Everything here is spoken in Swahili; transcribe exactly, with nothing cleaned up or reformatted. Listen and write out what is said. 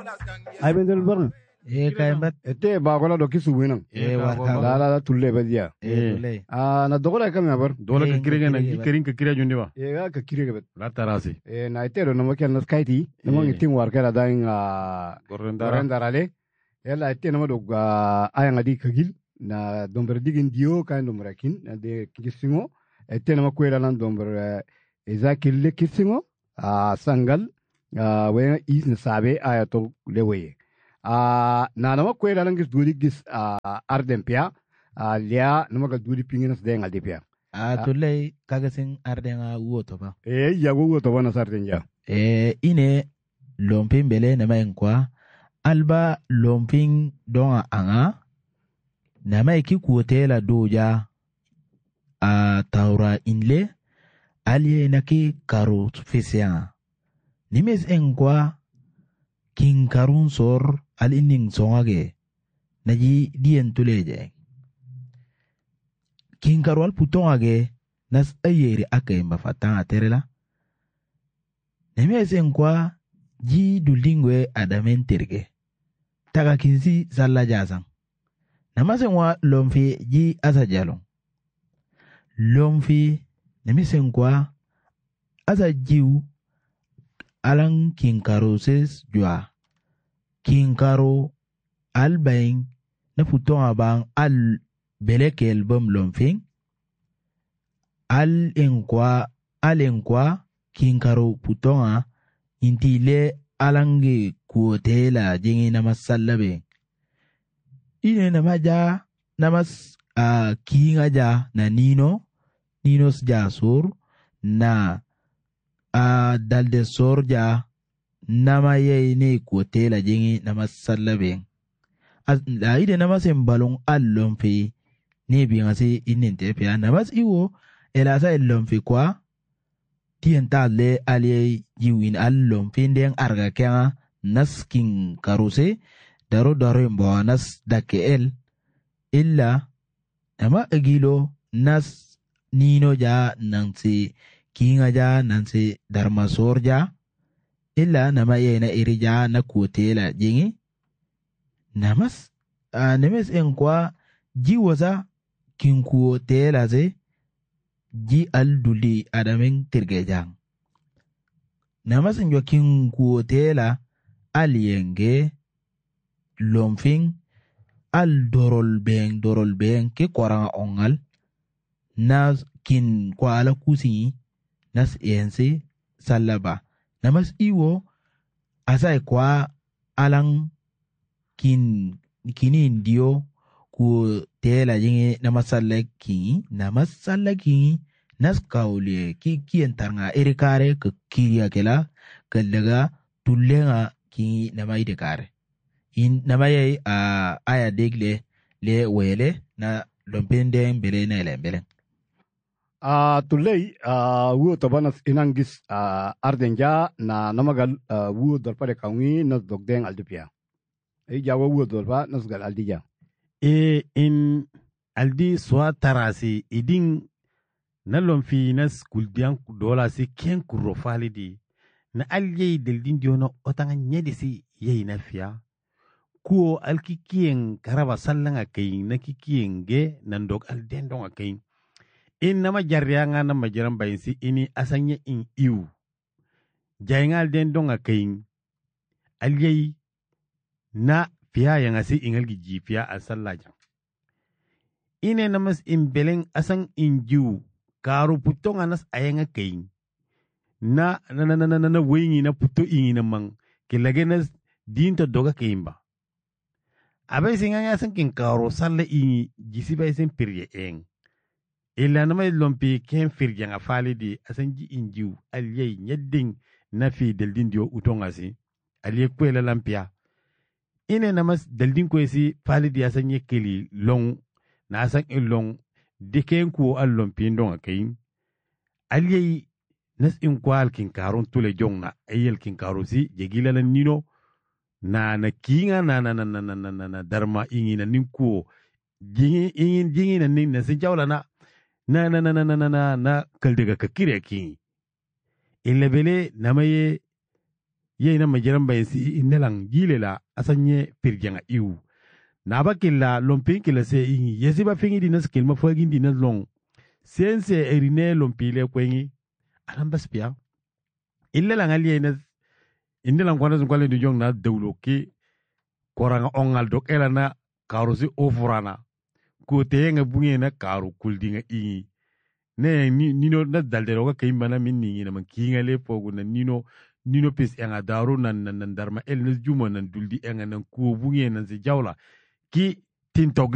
ay ben del bar e kayan bat ete ba gola do kisu winam e warka la la tulle be dia e dulai ah na dogola kam ya bar dole ka kirega na kirin ka kira jundi ba e ga ka kirega bet la tarasi e na ite no mo ken na skaiti no mo ngitin war kala dan a gorendara gorendara ela ite no do aya ngadi kagil na domber digin dio kan domber kin na de kisingo ite no ko ela nan domber ezakil le kisingo a sangal a we is na sabe aya to lewe a na na ko ela nan gis duri gis a ardempia a lia no ga duri pingina de ngal depia a dulai kaga sin ardenga woto ba e ya go to bana sarten ja e ine lompin bele na mai kwa alba lompin don anga na mai ki kuotela doja a taura inle aliye na ki karo fisiya nimes engwa king karun sor al inning songage naji dien tuleje king karwal putongage nas ayeri ake mafatan aterela nimes engwa ji dulingwe adamen terge taga kinsi salla jazang namasen wa lomfi ji asa jalong lomfi namisen kwa asa jiu alang kinkaro ses jua kinkaro albain na futon abang al belekel bom lomfing al enkwa al enkwa kinkaro putonga intile alange kuotela jingi nama sallabe ine nama ja namas uh, kinga ja na nino ninos ja sur na uh, dalde sor ja nama ye ne kuotela jingi nama sallabe a ide nama sembalong allon fi ne biyan si ininte pia namas iwo elasa ellon fi kwa tienta le alie jiwin allon finden arga kya naskin karuse daro daro mbo nas dake el illa ama agilo nas nino ja nansi kinga ja nansi darmasor ja illa nama yena irija na kutela jingi namas uh, nemes enkwa jiwaza kinkuo tela ze ji alduli adamen tirgejang namas njo kinkuo tela alienge lomfing al dorol beng dorol beng ke koranga ongal nas kin kwa ala kusi nas ense salaba namas iwo asai kwa alang kin kini ndio ku tela jingi namasalla kingi namasalla kingi nas kaule ki kien tarnga erikare ke kiria kela kalaga tullenga kingi namai de kare in namai a aya degle le wele na lompende bele na lembele a tulei a wu tabanas inangis a ardenja na namagal wu dorpare kawi nas dogdeng aldupia e jawo wu dorpa nas gal aldija e in aldi swa tarasi idin na lomfi nas kuldian dola si ken kuro falidi na alye deldin diono otanga nyedisi yei na fia kuo alkikien karaba sallanga kai na kikien ge nandok aldendonga kai in nama jarrianga na majiran bayinsi ini asanya in iu jainga aldendonga kai alye na fiya yang asi ingal gi fiya asallaja ine namas imbeleng asang inju karu putong anas ayanga kain na na na na na na wingi na puto ingi namang kilagenas dinto doga kaimba abai singa asang kin karu salla ingi jisi bai sen pirye eng illa nama lompi ken firje nga falidi asang ji inju aliyei nyedding na fi deldin dio utongasi aliyei kwela lampia ine namas deldin kwesi falidi asang ye keli long na asang ilong diken ku allon pindon akayin aliyei nas in kwal kin karun tule jongna ayel kin karusi jegila na nino na na kinga na na na na na na na darma ingi na ninku jingi ingi jingi na nin na sinjawla na na na na na na na na kaldega kakire ki illa bele namaye ye na majiran bayan si inelang gile la asanye pirjanga iu na ba kila lompin kila se ingi yesi ba fingi dinas kilma fagi dinas long sense erine lompile kwengi alambas pia ille lang ali ina inelang kwana zunkwale du jong na dawlo ki koranga ongal dok ela na karusi ofurana ko te nga bunge na karu kuldinga ingi ne nino na daldero ka kimbana min ningi na man kinga le pogu na nino nino pis enga daru nan nan darma el na juma nan duldi enga nan ko bunge nan se jawla ki tin tog